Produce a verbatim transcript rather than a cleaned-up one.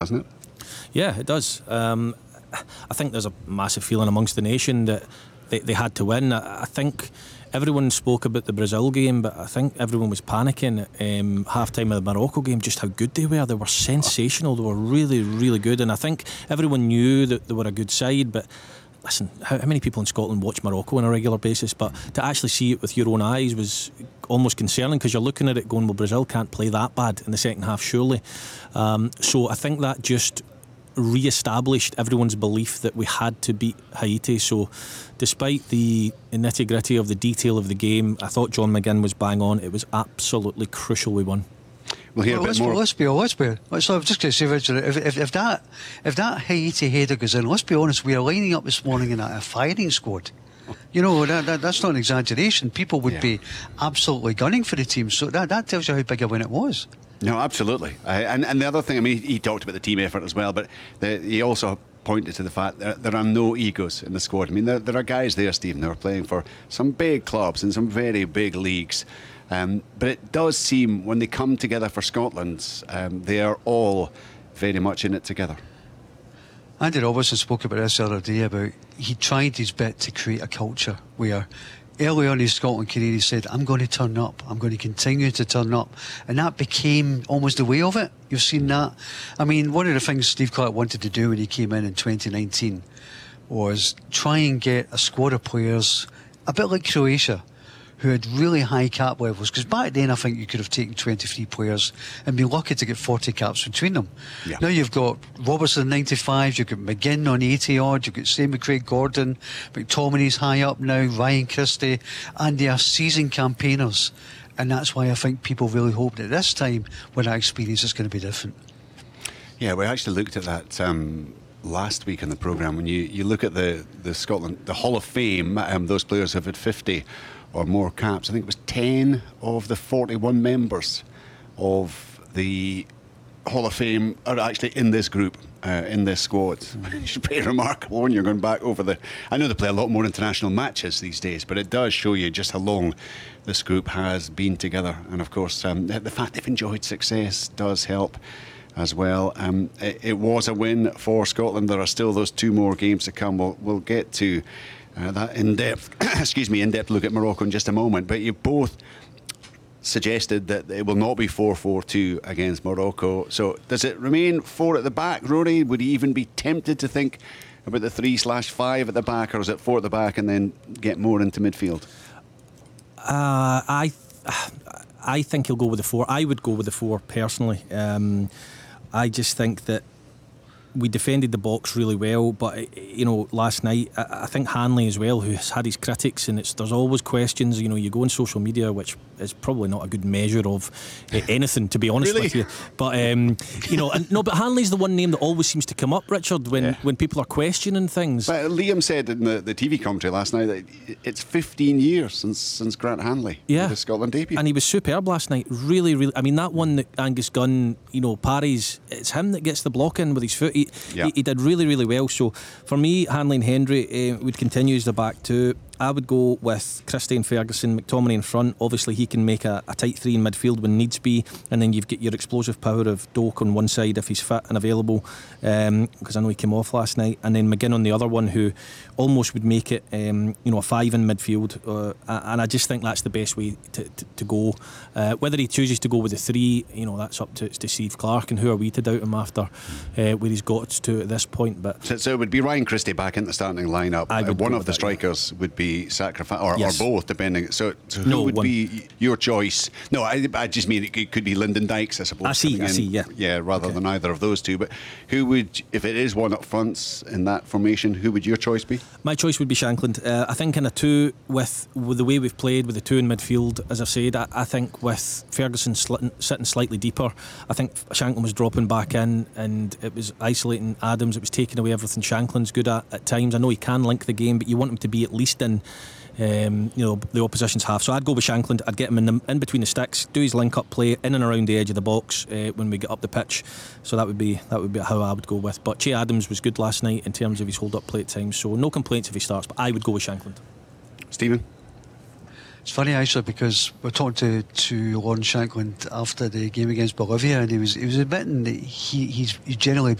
hasn't it? Yeah, it does. Um, I think there's a massive feeling amongst the nation that they, they had to win. I, I think everyone spoke about the Brazil game, but I think everyone was panicking at um, half time of the Morocco game, just how good they were. They were sensational. They were really, really good. And I think everyone knew that they were a good side, but listen, how, how many people in Scotland watch Morocco on a regular basis? But to actually see it with your own eyes was almost concerning, because you're looking at it going, well, Brazil can't play that bad in the second half, surely. Um, so I think that just re-established everyone's belief that we had to beat Haiti. So despite the nitty-gritty of the detail of the game, I thought John McGinn was bang on. It was absolutely crucial we won. We'll hear well, a bit let's, more. let's be let's be so I'm just going to say, Richard, if, if, if that if that Haiti header goes in, let's be honest, we are lining up this morning in a, a firing squad. You know, that, that that's not an exaggeration. People would Yeah. be absolutely gunning for the team. So that, that tells you how big a win it was. No, absolutely. I, and, and the other thing, I mean, he, he talked about the team effort as well, but the, he also pointed to the fact that there are no egos in the squad. I mean, there, there are guys there, Stephen, who are playing for some big clubs in some very big leagues. Um, but it does seem when they come together for Scotland, um, they are all very much in it together. Andy Robertson spoke about this the other day, about he tried his bit to create a culture where early on in his Scotland career he said, I'm going to turn up, I'm going to continue to turn up, and that became almost the way of it. You've seen that. I mean, one of the things Steve Clarke wanted to do when he came in in twenty nineteen was try and get a squad of players a bit like Croatia, who had really high cap levels, because back then I think you could have taken twenty-three players and been lucky to get forty caps between them. Yeah. Now you've got Robertson ninety-five, you've got McGinn on eighty odd, you've got Steve McCraig Gordon, McTominay's high up now, Ryan Christie, and they are seasoned campaigners. And that's why I think people really hope that this time when our experience is going to be different. Yeah, we actually looked at that um, last week in the programme. When you, you look at the, the Scotland, the Hall of Fame, um, those players have had fifty or more caps. I think it was ten of the forty-one members of the Hall of Fame are actually in this group, uh, in this squad. It's pretty remarkable when you're going back over the... I know they play a lot more international matches these days, but it does show you just how long this group has been together. And of course, um, the fact they've enjoyed success does help as well. Um, it, it was a win for Scotland. There are still those two more games to come. We'll, we'll get to Uh, that in-depth, excuse me, in-depth look at Morocco in just a moment. But you both suggested that it will not be four four two against Morocco. So does it remain four at the back, Rory? Would he even be tempted to think about the three slash five at the back, or is it four at the back and then get more into midfield? Uh, I, I think he'll go with the four. I would go with the four personally. Um, I just think that we defended the box really well, but you know, last night I, I think Hanley as well, who has had his critics, and it's there's always questions. You know, you go on social media, which is probably not a good measure of uh, anything, to be honest Really? with you. But um, you know, and, no, but Hanley's the one name that always seems to come up, Richard, when Yeah. when people are questioning things. But Liam said in the, the T V commentary last night that it's fifteen years since since Grant Hanley Yeah. made his Scotland debut. And he was superb last night. Really, really. I mean, that one that Angus Gunn, you know, parries, it's him that gets the block in with his foot. He, Yeah. he, he did really, really well. So for me, Hanley and Hendry uh, would continue as the back two. I would go with Christie and Ferguson, McTominay in front. Obviously he can make a, a tight three in midfield when needs be, and then you've got your explosive power of Doak on one side if he's fit and available, um, because I know he came off last night, and then McGinn on the other one, who almost would make it um, you know, a five in midfield, uh, and I just think that's the best way to, to, to go. Uh, whether he chooses to go with the three, you know, that's up to, to Steve Clarke, and who are we to doubt him after uh, where he's got to at this point. But So, so it would be Ryan Christie back in the starting lineup. I would Uh, one go of with the that, strikers would be sacrificed, or, Yes. or both, depending. So, so who No, would one. be your choice? No, I, I just mean it could- could be Lyndon Dykes, I suppose. I see, coming I in. see, yeah. Yeah, rather Okay. than either of those two. But who would, if it is one up front in that formation, who would your choice be? my choice would be Shankland. Uh, I think in a two, with, with the way we've played with the two in midfield, as I've said, I, I think with Ferguson sli- sitting slightly deeper, I think Shankland was dropping back in, and it was isolating Adams. It was taking away everything Shankland's good at at times. I know he can link the game, but you want him to be at least in Um, you know, the opposition's half. So I'd go with Shankland. I'd get him in, the, in between the sticks, do his link-up play in and around the edge of the box uh, when we get up the pitch. So that would be that would be how I would go with. But Che Adams was good last night in terms of his hold-up play at times. So no complaints if he starts. But I would go with Shankland. Stephen? It's funny actually, because we're talking to, to Lawrence Shankland after the game against Bolivia, and he was he was admitting that he he's, he's generally